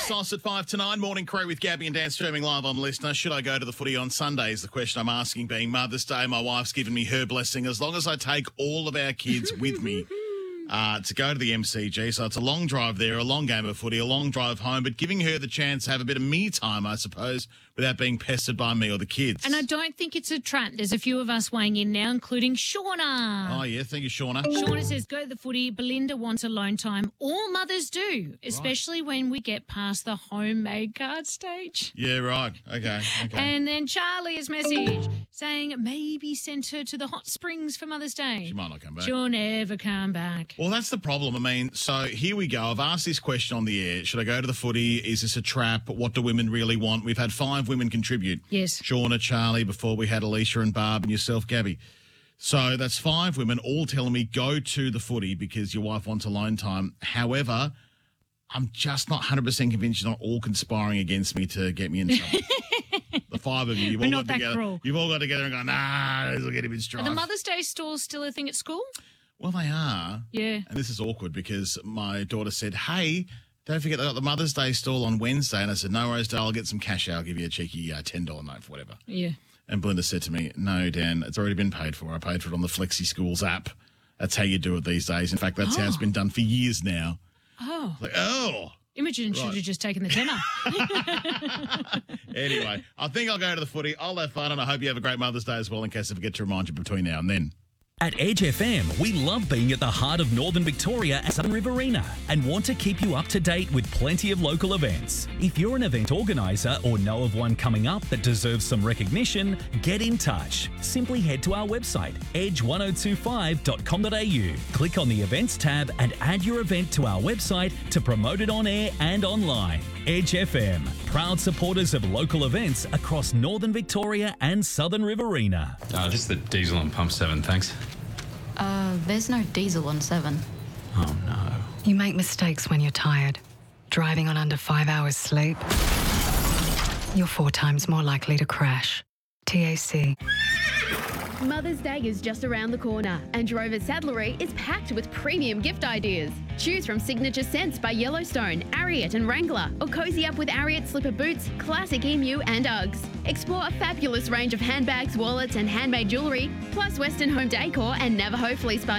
Sauce at 5 to 9. Morning Crew with Gabby and Dan streaming live on Listener. Should I go to the footy on Sunday is the question I'm asking, being Mother's Day. My wife's given me her blessing as long as I take all of our kids with me to go to the MCG. So it's a long drive there, a long game of footy, a long drive home, but giving her the chance to have a bit of me time, I suppose, without being pestered by me or the kids. And I don't think it's a trap. There's a few of us weighing in now, including Shauna. Oh, yeah. Thank you, Shauna. Shauna says, go to the footy. Belinda wants alone time. All mothers do, especially when we get past the homemade card stage. Yeah, right. Okay. And then Charlie has messaged saying maybe send her to the hot springs for Mother's Day. She might not come back. She'll never come back. Well, that's the problem. I mean, so here we go. I've asked this question on the air. Should I go to the footy? Is this a trap? What do women really want? We've had 5 women contribute. Yes. Shauna, Charlie, before we had Alicia and Barb, and yourself, Gabby. So that's 5 women all telling me go to the footy because your wife wants alone time. However, I'm just not 100% convinced you're not all conspiring against me to get me in trouble. The 5 of you, you've all got together. Cruel. You've all got together and gone, nah, this will get him in strife. Are the Mother's Day stores still a thing at school? Well, they are. Yeah. And this is awkward because my daughter said, hey, don't forget they got the Mother's Day stall on Wednesday. And I said, no worries, Dale, I'll get some cash out. I'll give you a cheeky $10 note for whatever. Yeah. And Belinda said to me, no, Dan, it's already been paid for. I paid for it on the Flexi Schools app. That's how you do it these days. In fact, that's how it's been done for years now. Oh. Like, oh. Imogen should have just taken the tenner. Anyway, I think I'll go to the footy. I'll have fun, and I hope you have a great Mother's Day as well in case I forget to remind you between now and then. At Edge FM, we love being at the heart of Northern Victoria and Southern Riverina and want to keep you up to date with plenty of local events. If you're an event organiser or know of one coming up that deserves some recognition, get in touch. Simply head to our website, edge1025.com.au. Click on the Events tab and add your event to our website to promote it on air and online. Edge FM, proud supporters of local events across Northern Victoria and Southern Riverina. Just the diesel on pump 7, thanks. There's no diesel on 7. Oh, no. You make mistakes when you're tired. Driving on under 5 hours sleep, you're 4 times more likely to crash. TAC. Mother's Day is just around the corner, and Rover Saddlery is packed with premium gift ideas. Choose from Signature Scents by Yellowstone, Ariat and Wrangler, or cozy up with Ariat slipper boots, classic emu and Uggs. Explore a fabulous range of handbags, wallets and handmade jewellery, plus Western home decor and Navajo fleece by